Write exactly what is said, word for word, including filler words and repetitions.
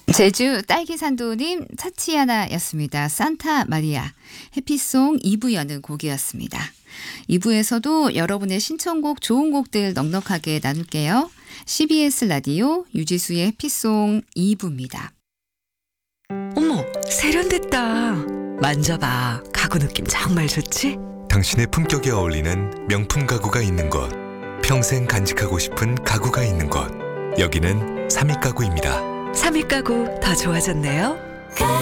제주 딸기산도님 타치아나였습니다. 산타 마리아 해피송 이 부 여는 곡이었습니다. 이 부에서도 여러분의 신청곡 좋은 곡들 넉넉하게 나눌게요. 씨비에스 라디오 유지수의 해피송 이 부입니다. 어머, 세련됐다. 만져봐. 가구 느낌 정말 좋지? 당신의 품격에 어울리는 명품 가구가 있는 곳, 평생 간직하고 싶은 가구가 있는 곳, 여기는 삼익가구입니다. 삼익 가구 더 좋아졌네요.